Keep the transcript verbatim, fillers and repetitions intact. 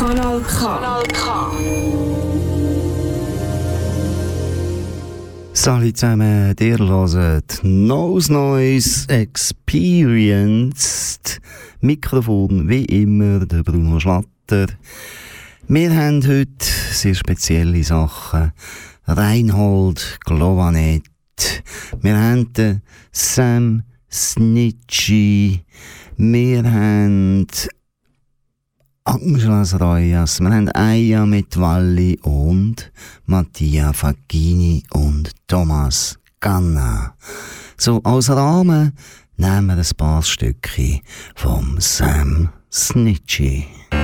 Kanal K. Kanal K. Salut zusammen, ihr hört Nose Noise Experienced. Mikrofon wie immer, der Bruno Schlatter. Wir haben heute sehr spezielle Sachen. Reinhold Glovanet. Wir haben den Sam Snitchy. Wir haben Angela Royas. Wir haben Aya Metvalli und Mattia Facchini und Thomas Ganna. So, als Rahmen nehmen wir ein paar Stückchen vom Sam Snitchy.